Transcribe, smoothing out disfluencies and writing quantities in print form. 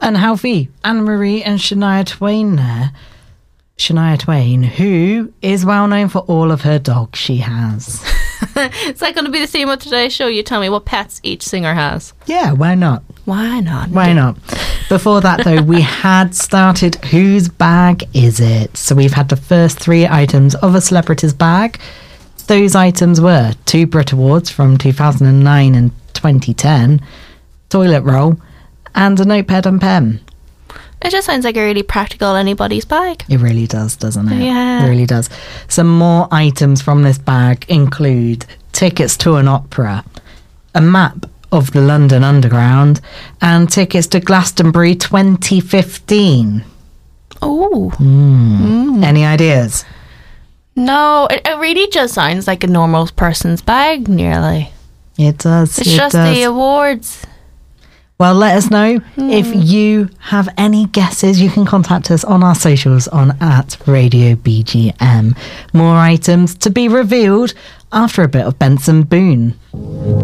Unhealthy. Anne-Marie and Shania Twain there. Shania Twain, who is well known for all of her dogs she has. Is that going to be the theme of today's show? You tell me what pets each singer has. Yeah, why not? Why not? Why not? Before that, though, we had started Whose Bag Is It? So we've had the first 3 items of a celebrity's bag. Those items were 2 Brit Awards from 2009 and 2010, toilet roll, and a notepad and pen. It just sounds like a really practical anybody's bag. It really does, doesn't it? Yeah. It really does. Some more items from this bag include tickets to an opera, a map of the London Underground, and tickets to Glastonbury 2015. Oh. Any ideas? No, it really just sounds like a normal person's bag, nearly. It does. It's just the awards. Well, let us know if you have any guesses. You can contact us on our socials on @RadioBGM. More items to be revealed after a bit of Benson Boone.